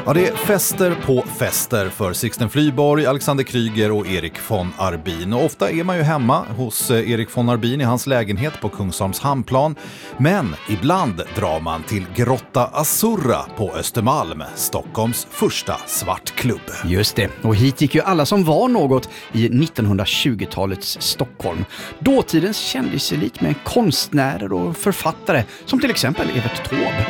Ja, det är fester på fester för Sixten Flyborg, Alexander Kryger och Erik von Arbin. Och ofta är man ju hemma hos Erik von Arbin i hans lägenhet på Kungsholms hamnplan. Men ibland drar man till Grotta Azzurra på Östermalm, Stockholms första svartklubb. Just det, och hit gick ju alla som var något i 1920-talets Stockholm. Dåtidens kändiselit med konstnärer och författare som till exempel Evert Taube.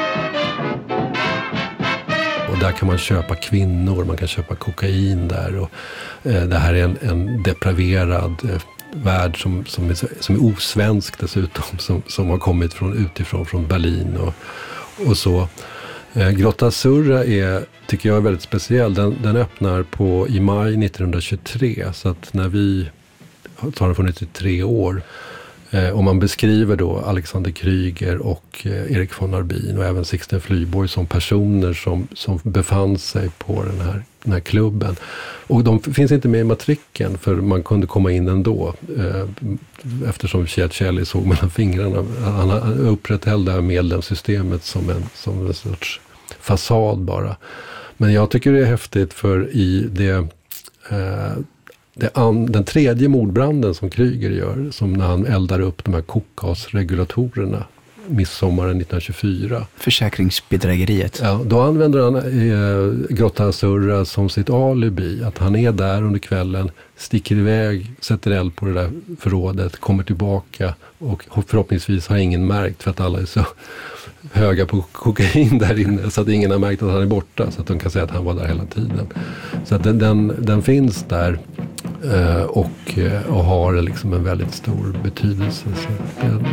Och där kan man köpa kvinnor, man kan köpa kokain där. Och, det här är en depraverad värld som är osvensk dessutom. Som har kommit utifrån, från Berlin och så. Grotta Azzurra tycker jag är väldigt speciell. Den öppnar i maj 1923. Så att när vi har den funnits i 3 år. Och man beskriver då Alexander Kryger och Erik von Arbin och även Sixten Flyborg som personer som befann sig på den här klubben. Och de finns inte med i matrikeln för man kunde komma in ändå eftersom Chiacelli såg mellan fingrarna. Han upprätthöll det här medlemssystemet som en sorts fasad bara. Men jag tycker det är häftigt för i den tredje mordbranden som Kryger gör, som när han eldar upp de här kokgasregulatorerna midsommaren 1924. Försäkringsbedrägeriet. Ja, då använder han Grotta Azzurra som sitt alibi. Att han är där under kvällen, sticker iväg, sätter eld på det där förrådet, kommer tillbaka och förhoppningsvis har ingen märkt för att alla är så höga på kokain där inne så att ingen har märkt att han är borta så att de kan säga att han var där hela tiden. Så att den finns där och har liksom en väldigt stor betydelse. Så